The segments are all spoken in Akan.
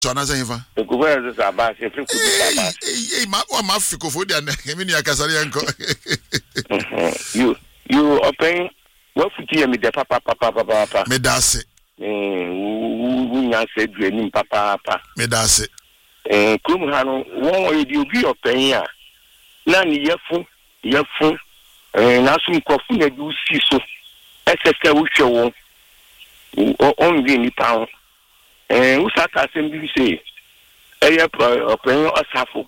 So na say fa. Ekufu ya say aba say free kudu aba. Ma fikofo dia na emi ni akasare yanko. You open what futi ya me de papa. Me dase. Nya say duani papa. Me dase. Krum ha no won we di obi open ya. Na ni yefu na so mkofu na di usi so. SSK wo hwe wo on vi ni pa. Usaka assembly say open osafo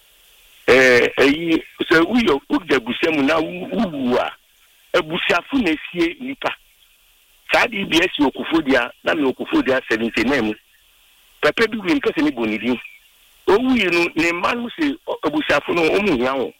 so we you the busemu na wuwa ebusiafo na sie nipa sadi BS okufodia na me okufodia 79 pepe bi wi nkase ni bonidi owu yi no ne manu se ebusiafo no omuhiawo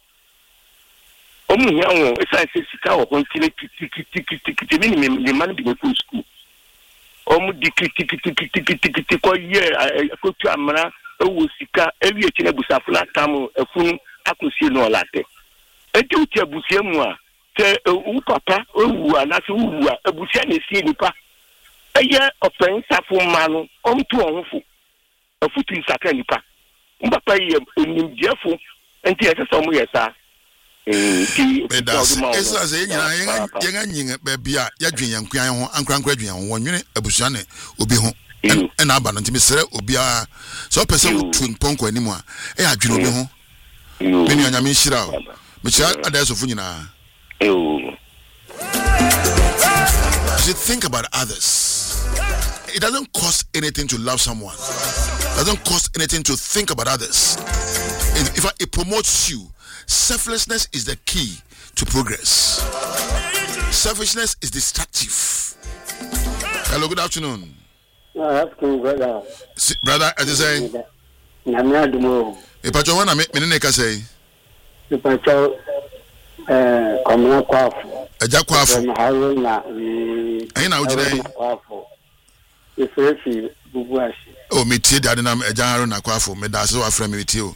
esa se sika wo kontine tiki ni manu bi go school omu dikiti ko ye akotu amra ewo sika ewi echi na busafo na tam efunu akosie no late eti uti abusie mu a te u papa owu anase wu a abusie na sie nipa eye open safo ma no omtu onfo afutu isaka nipa mbapa ye onimdiafo enti esesa omu yesa esa say yenga nyinga bebia ya dwen yankwan ho ankrankra dwen ho wonwene abusua ne obi ho na aba no ntimi sere obi a so pese wotu nponko animu a e adwen obi ho meni anyame nhira o me chia adasofo nyina you think about others. It doesn't cost anything to love someone. It doesn't cost anything to think about others. It promotes you. Selflessness is the key to progress. Selfishness is destructive. Hello, good afternoon. That's cool, brother. Brother, as you say, I'm not doing if I don't want to make me say, if I tell Commander Quaff, a Jacquaff, I know today. If you Bubuashi. Oh, me tea, I didn't a jar on a quaff, me that's so friend with you.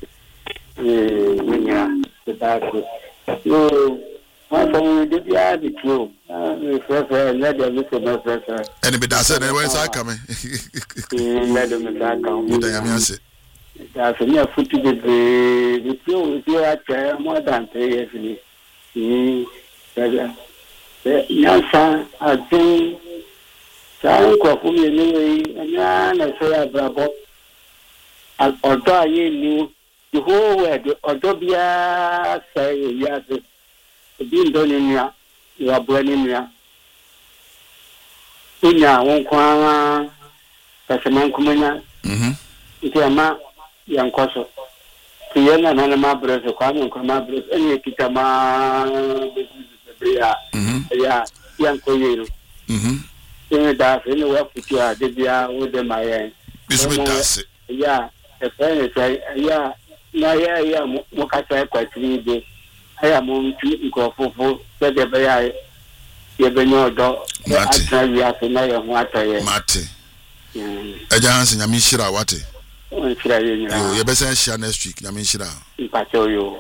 No, my family did the true. And if that's it, where's I coming? Let them say. That's a near foot to the you are more than 3 years. Yes, I think. Sound for me anyway, and I say I bravo. Although I knew the whole world, although say yes, being done in you are burning ya. In ya won't qua Tassaman Kumana, it's a ma young cosso. The young and animal brothers, coming from my brothers, and Kitama, yeah, young Koyero. That's anywhere put you are with them. I am. Yeah, a friend is yeah, Mokasa quite 3 days. I am on to go for the bay. You have no dog. I tell you after my water. Mate. A dance in Yamishira, what? You better share next week, Yamishira. If I tell you,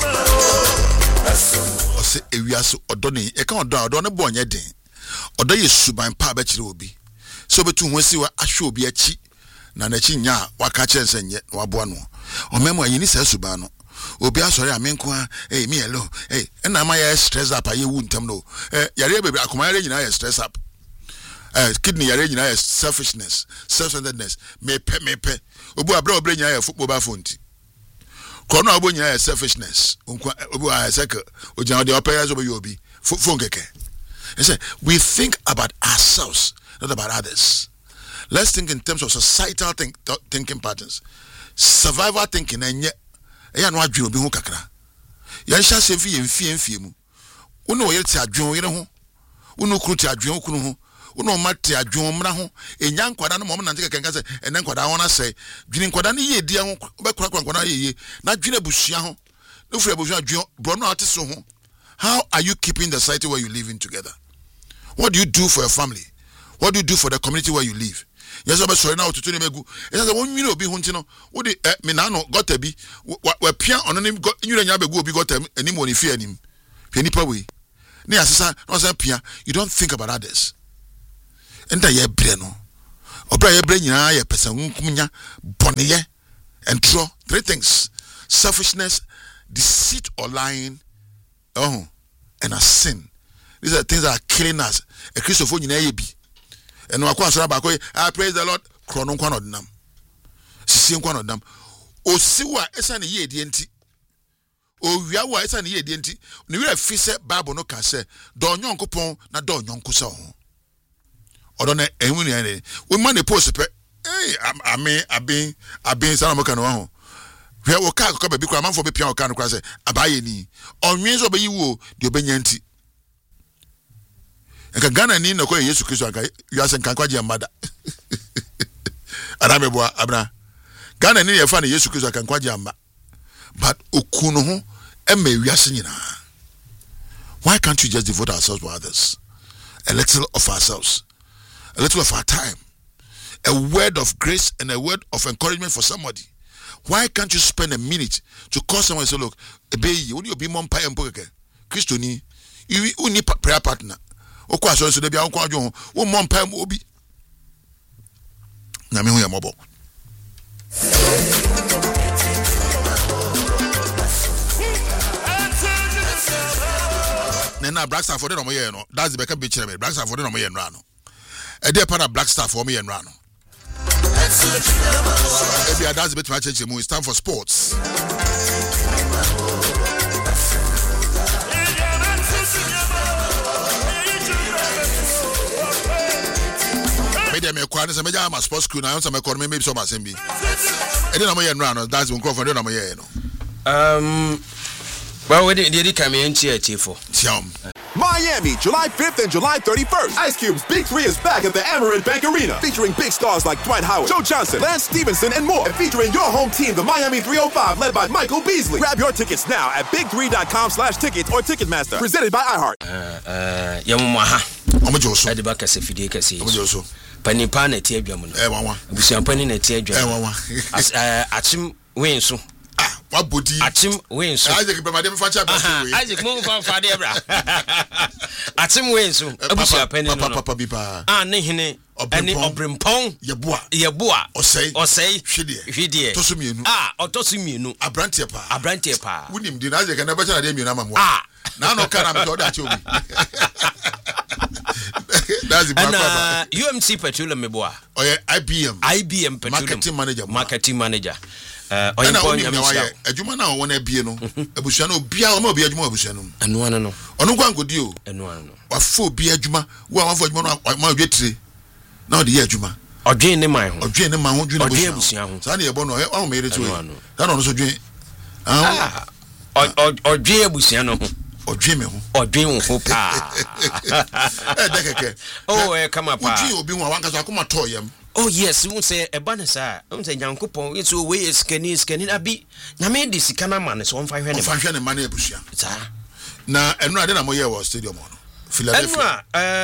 I say, if you are so Odoni, a can't do a born yet. Oda yesu ban pa ba kire obi so betu ho si wa ahwe obi achi na na chi nya waka kire nsenye waboa no o memo ayini sa suba no obi asori amenko a me hello na ma ya stress up aye wu ntam no yare bebe akoma yare nyina ya stress up kidney yare nyina ya selfishness self-centeredness me pe obu abra obra nyina ya football ba fonti kono abo nyina ya selfishness obu a seka ojan de opera zo be obi phone keke. We think about ourselves, not about others. Let's think in terms of societal thinking patterns. Survival thinking, and yet, I know I dream of being kakra. Yansha Sefi and Fie mu. Uno yet a dream, Uno Kruti a dream, Uno Matti a dream, Mraho, a young Quadano moment, and take a cancer, and then what I want to say, Dream Quadani ye, dear, not Gina Bushiaho, no Frebuja, Bruno artist. How are you keeping the society where you live in together? What do you do for your family? What do you do for the community where you live? Yes, I'm sorry now to tell you. Yes, I want you to be hunting. What the Minano got to be what Pian on him got you and Yabe be got any money fear him. Penny Paway. Near Sasa, no Pia, you don't think about others. And I Breno. Obra ye bra nyina ye pesa nkumnya boneye entro. 3 things: selfishness, deceit or lying, and a sin. These are things that are killing us. A Christopher nyina ye bi. And no akwa so ba ko I praise the Lord. Krono kwa no nam. Sisi kwa no nam. Osiwa esa ne ye die nti. Owia wa esa ne ye die nti. Ne wi afi se Bible no ka se do nyonkopon na do nyonko se ho. Odo na ehunu ne. We man the post pe. Abin sana mo kan ho. Hwe wo ka ko ba bi kwa manfo be pia wo ka no kwa se abaye ni. Onwen so be yi wo de obenya nti. Enka Ghana ni na ko Yesu Kristo aka yuase nkan kwaje amada. Arameboa abra. Ghana ni ye fa na Yesu Kristo aka kwaje amma. But okunu ho ema yuase nyina. Why can't we just devote ourselves to others? A little of ourselves. A little of our time. A word of grace and a word of encouragement for somebody. Why can't you spend a minute to call someone and say, look, you will be mom pie and poke. Christo ni, you need prayer partner. O kwa so de bia on kwa dwo wo mom pam obi na me hu ya mobo na Black Star for the no ye no that's the beka be kire me Black Star for the no ye no ano e dey para Black Star for me ye no ano e bia that's the bit ma cheche mu it's time for sports. Me kwani se meja ma sports school na yon se me kon me maybe so ma sembi e dey na mo ye no that's one crowd na mo ye no well we dey come in here for Miami, July 5th and July 31st. Ice Cube's Big 3 is back at the Amerant Bank Arena, featuring big stars like Dwight Howard, Joe Johnson, Lance Stevenson, and more. And featuring your home team, the Miami 305, led by Michael Beasley. Grab your tickets now at big3.com/tickets or Ticketmaster. Presented by iHeart. Yamumaha. Omojoso. Adibaka se fidie kase. Omojoso. Panipa na tie adwamu no. Wawa. Busiampani na tie adwamu. Wawa. Achim wenso. Wabodi Achim wenso. Isaac Bramade me facha ba. Isaac mo fa de bra. Achim wenso. Abusiampani no. Papa bipa. Ne hene ani obrempon. Yeboa. Osei. Hwedie. Tosumienu. Otosumienu. Abrante pa. Wunim di na Isaac na ba cha na de mienu amamu. Na no kana me to da che obi. That's the and UMC Petroleum meboa. Oh yeah, IBM Petroleum marketing manager. Adwuma na won abie no abusua no bia o ma obi adwuma abusua no eno ano no ono kwa ngodi o eno ano wa fo obi adwuma wo a wafo adwuma no ma odwetire na odi adwuma odwen ne man ho dwen abusua ho sa na ye bo no o ma ere to ka no so dwen odwen abusua no ho odwen me ho odwen ho pa dekeke come up odwen obi ho wanka so akoma to yam. Oh yes, you say a banner sir. Say Yankopon, it's a way scanning abi. Nyame di sika na man so on fa hwe ne man ebusua. Sa. Na enu ade na mo ye wo stadium no. Philadelphia.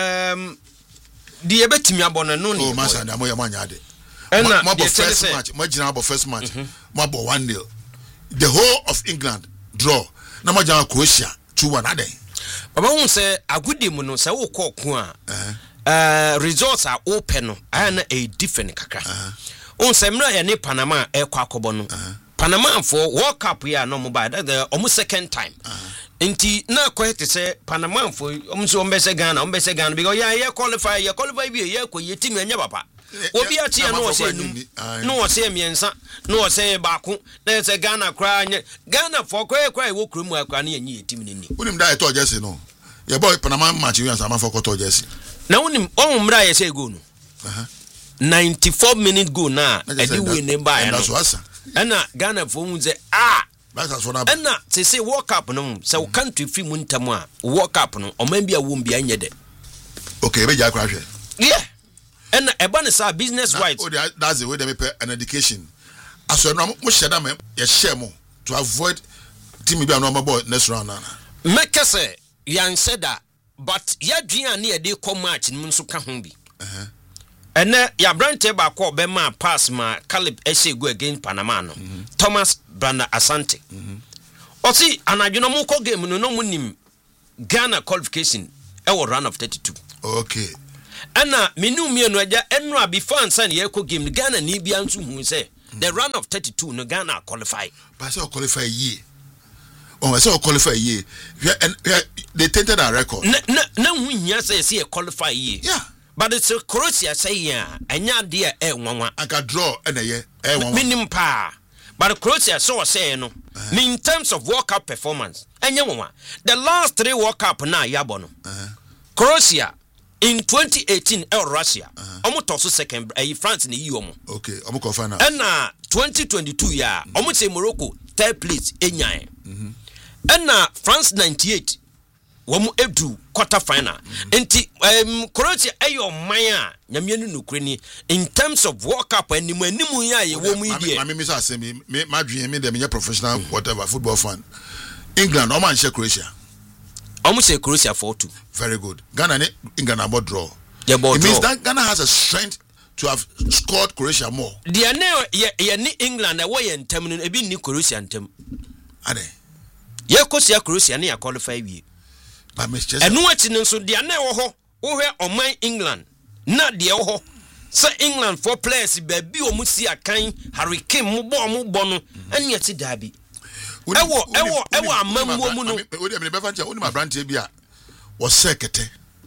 Di ebetimi abono no ni. Oh masa na mo ye manya ade. Mo first match, mo gina about first match. Mo about 1-0. The whole of England draw. Na mo gina Croatia 2-1 ade. Baba won say agudi mu no say wo ko ko a. Results are open no na a different kakra on semra ya ne Panama ekwa akobo no Panama for World Cup ya no mobile that almost second time nti na ko te say Panama for omso ombese Ghana because ya qualify bi ya ko yetim anya papa obi atie no o say no o say miensa no o say baako na say Ghana kra anya Ghana for kwa wo krom akra na yenyi yetim ni unim da eto jersey no ya boy Panama match you answer man for to jersey. Now when mra ye say go no 94 minute go na e di win ne ba ya no na Ghana for mu say that's what na say World Cup no say country fi mu ntam a World Cup no o man bia wo mbia anye de okay be ja kwa hwe yeah and e ba ne say business wise that's the way they pay an education aso no mo sheda me ye share mo to avoid team bia no ma boy next round na make say yan said that but ya dwan na de ko match nim nso ka ho bi ene ya brante ba ko be ma pass ma Caleb ese go against Panama no Thomas Branda Asante o si anadwono mo ko game no no munim Ghana qualification e wo run of 32 okay ana menu mienu aja enra before ansan ye ko game Ghana ni bia nso hu say the round of 32 no Ghana qualify. But say qualify year. Oh, say qualify year. They tainted our record. Na hu hia say qualify year. Yeah. But it's Croatia say yeah, enya de nwanwa. Aka draw na ye Minim pa. But Croatia so say no. In terms of World Cup performance, enya nwanwa. The last 3 World Cup na yabo no. Croatia in 2018 Russia. Omo toso second France ni yi omo. Okay, omo ko final. And 2022 ya, omo say Morocco third place enyan. And France 98 womu edu quarter final. Enti Croatia ayo maya nyamienu nukreni in terms of World Cup animu ya ye womu idie. I mean say me madwen me dem professional whatever football fan. England omo anche Croatia. Omo say Croatia 4-2. Very good. Ghana ne England about draw. Yeah, but it means that Ghana has a strength to have scored Croatia more. Dia ne ye ni England e wo ye ntem no ebi ni Croatia ntem. Ade. Ye kosia Croatia ne ya qualify wie. But Mr. Enu ati nso dia na wo ho wo hwe oman England na dia wo ho say England for players baby omu si akan Harry Kane mo bo no enu ati dabi ewo amamwo mu no we dem be fa nche oni ma brand bi a wo sekete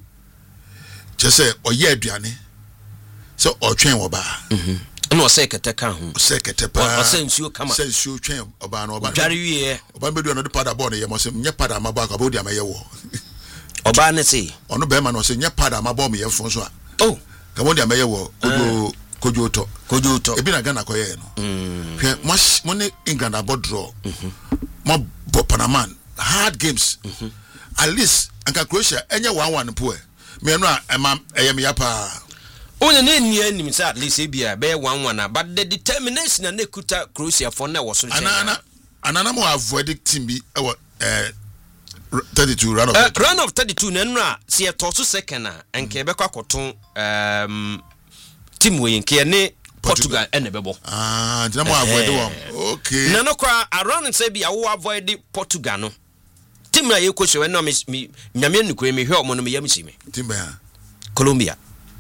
je say oye aduane so otwen wo ba no sekete kan ho sekete pa o sensuo kama sensuo twen oba no oba dware wie oba bedu no de pada ball no ye mo se nye pada ma ba ka bo dia ma ye wo oba ne se ono be ma no se nye pada ma ball me ye fon so a oh ka bo dia ma ye wo kojo to ebi na Ghana ko ye no hwe mo ne England about draw mo bo Panama hard games at least anka Croatia enye 1-1 po e me no a me ya pa onye na eni anim say at least ebia be 1-1 but the determination na kuta Croatia for na was so anana mo avoid team bi 32 round of 32 na nra se toso second enke be kwa koton team we nke ne Portugal ene bebo dina mo avoid one okay na no kwa around say bia wo avoid Portugal no team na ye ko hwe na me nyame nukwe me hwe omo no me yam si me team ba Colombia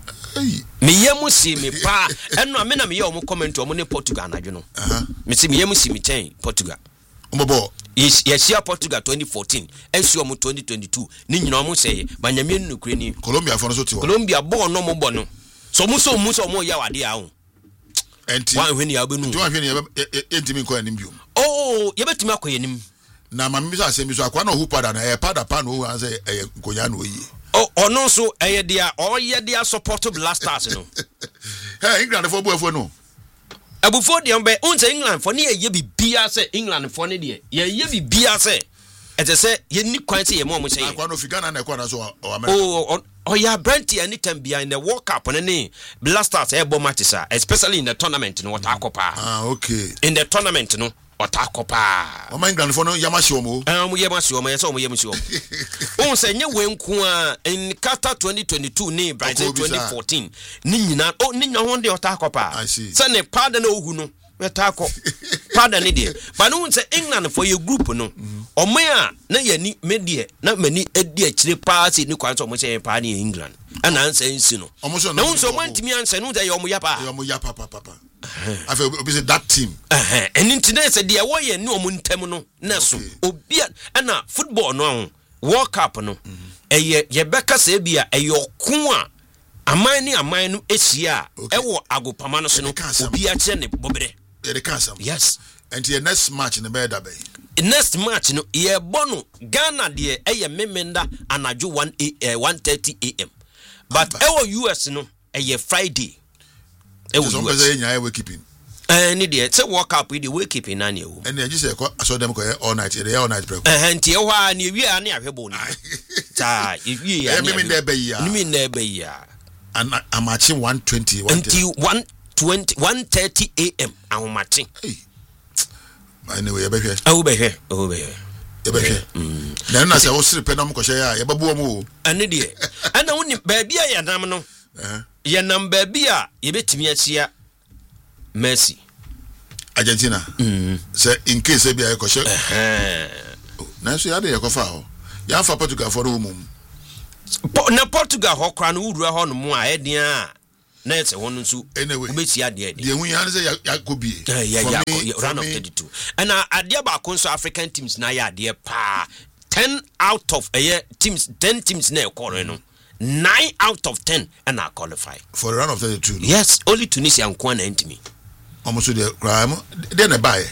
me yam si me pa eno me na me ye omo comment omo ne Portugal na dwono me si me yam si me chen Portugal omo yes Portugal 2014 ensu omo 2022 ni nyina omo say ma nyame nukwe ni Colombia for no so ti Colombia bo no mo bo no so mo ya wade a ho enti wan hwe ni abenu to wan hwe ni entimi ko anim biom oh ye betimi akoyenim na ma mi so asemi so akwa na hu pada na e pada pa no hu say e nkonya no yi ono so eye dia oye dia support blasters no hey England for boy for no abufo dia mbe unse England for ne ye bibia say England for ne dia ye bibia say ete say ye ni kwan say ye mo say akwa no Ghana na ekwa na so America ya Brent anytime behind the World Cup and blasters ebo matches especially in the tournament no watakopa okay in the tournament no watakopa o man England for no yamashi omo mo yamashi omo yes omo yamashi omo on say nye wenku a in Qatar 2022 ni Brazil 2014 ni nyina ni nya honde watakopa say ne pardon na ohu no wetako pardon ni de but no say England for your group no omo a na yani medie na mani edi akire pass ni kwan so omo say pa ni England ana ansa nsi no na unso mantimi ansa no dey omo yapa papa I feel obi say that team and internet say dey wo ye ni omo ntem no na so obi ana football no World Cup no ye beka say bia eyokun a aman ni aman no ehia ewo agopama no so no obi a kire ne bobere they can some yes and the next match in the bed bay next match no ye bono Ghana de eye memenda anajo 1:30 am but ewo US no eye Friday ewo so US say nya we keeping ni de say World Cup we we keeping na ewo and you say so them go all night they all night break nti e wa na ewi a na ahwebo ni ta ewi ya me na be ya ni me na be ya and I'm matching 1:20 1:30 am ahomache anyway you be here o be here na na say o sire pe na mko hye ya ye babu omo ane de ana woni ba bia ya nam no ye nam ba bia ye betimi achia Messi Argentina say in case bia ye ko hye na so ya de ye ko fa ho ya fa Portugal for the mum na Portugal ho kra no wura ho no mu a edia na ese won nso anyway obeti ade the hu yan say yakobie round of 32 and ade ba konso African teams na ya ade pa 10 out of teams 10 teams na call no 9 out of 10 and are qualify for the round of 32 no? Yes, only Tunisia and Kwan and me almost the crime then a buy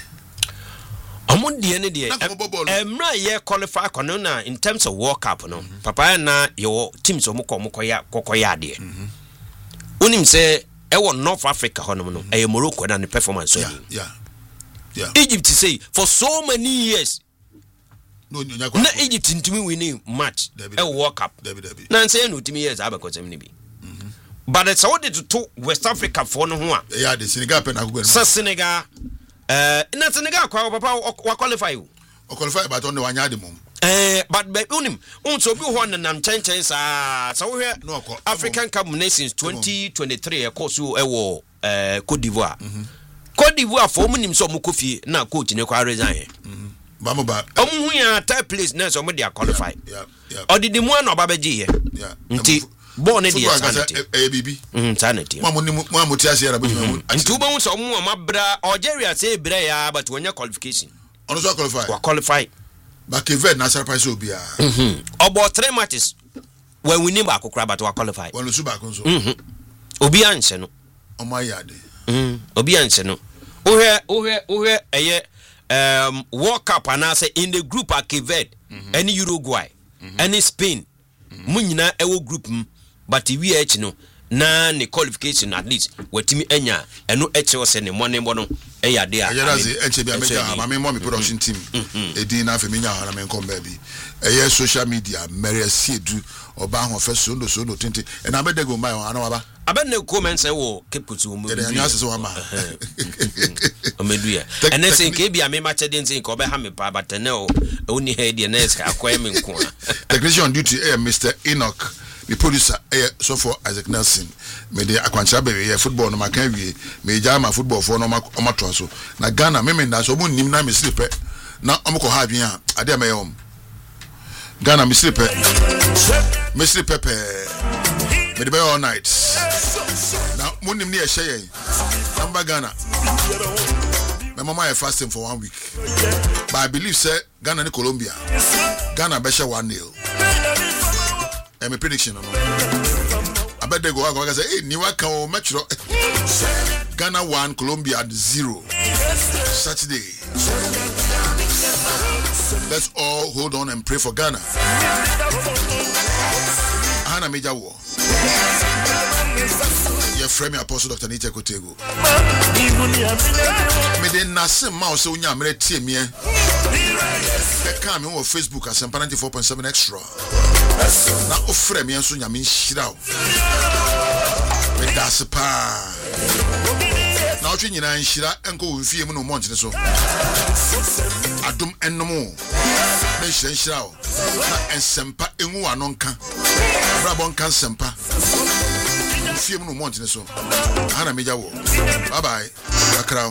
among the end emra ye qualify konona in terms of World Cup no papa na your teams kokoya de unim say e won North Africa hono no e Morocco na the performance yeah Egypt say for so many years no na Egypt ntimi winning match e World Cup na say no ntimi years abakotem ni bi but it's all to West Africa for no ho a yeah the Senegal pen akugbe Senegal na Senegal kwa papa wa qualify o qualify but on the wanya de mum but unim unso bi ho na chen sa so we African Cup Nations 2023 course e wo Côte d'Ivoire Côte d'Ivoire for munim so mukofie na coach ne kwa resign ba mo ba hu ya third place na so mo dia qualify odidi mu na obabeji ye nti born dey sanity bibi sanity mo tiase era bodi nti uba so mo mabra Algeria say bra ya but wonya qualification ono so qualify ba Kevin na surprise obia about 3 matches when we name ba kokra but we qualify when lu ba konso obi anse no o ma yade obi anse no ohe eye World Cup and I say in the group are Kevin any Uruguay any Spain munyina ewo group but we each no na ne qualification at least wetimi enya eno eche wo se ne money no eya de a ayarazi eche bia meja ma me mo production team edin na afemi nya na me nkom ba bi eye social media meresi edu oba ho fe so no tenti e na bedego mai ana waba abenne comment say wo keputu mu de nya sese wa ma omeduya ene se nke bia me ma chede ntin ko be ha me pa but ne o oni head ye na ska akwa me nko technician on duty Mr. Enoch the producer so for Isaac Nelson me de akwancha be football no maka wie me jama football for no mato so na Ghana me na so mo nim na me sleep na omko ha adwen a ade me yom Ghana me sleep pepe me de be all night na mo nim ne ye hye number Ghana my mama is fasting for 1 week but I believe say Ghana and Colombia Ghana be share 1-0 my prediction no I bet they go I say hey ni waka o match Ghana 1 Colombia 0 Saturday. Let's all hold on and pray for Ghana. Hana major war. Your friend Apostle Dr. Nite Kotego. Me de nase ma so nya mere tie me. E ka me on Facebook as 94.7 extra. Na ofre me so nya me nhira o. Me das pa. Na otwe nyina nhira enko wo fie mu no month ne so. Adum ennomo. Na nhira o. Na ensempa enwu anonka. Brabon kan sempa. Fie mu no month ne so. Hana meja wo. Bye bye. Akra.